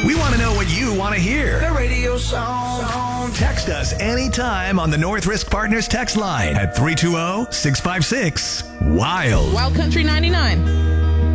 We want to know what you want to hear. The radio song. Text us anytime on the North Risk Partners text line at 320-656-WILD. Wild Country 99.